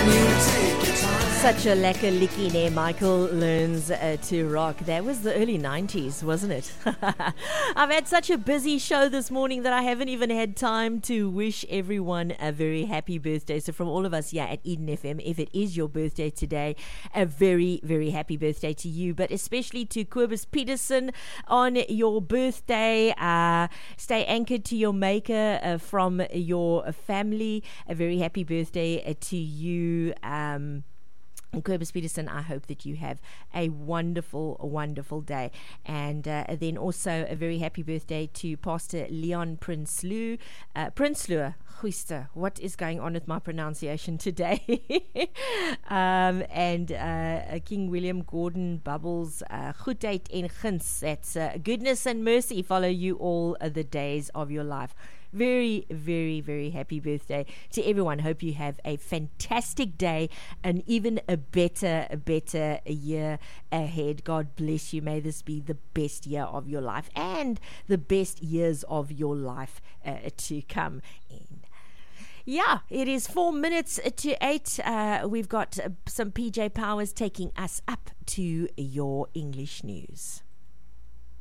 Such a lekker likkie, nee, Michael Learns to Rock. That was the early 90s, wasn't it? I've had such a busy show this morning that I haven't even had time to wish everyone a very happy birthday. So from all of us here at Eden FM, if it is your birthday today, a very, very happy birthday to you, but especially to Kobus Peterson on your birthday. Stay anchored to your maker from your family. A very happy birthday to you. Kobus Peterson, I hope that you have a wonderful, wonderful day. And then also a very happy birthday to Pastor Leon Prinsloo. Prinsloo, Goeister, what is going on with my pronunciation today? And King William Gordon Bubbles, goedheid en guns. That's goodness and mercy follow you all the days of your life. Very, very, very happy birthday to everyone. Hope you have a fantastic day and even a better year ahead. God bless you. May this be the best year of your life and the best years of your life to come in. Yeah, it is 4 minutes to 8. We've got some PJ Powers taking us up to your English news.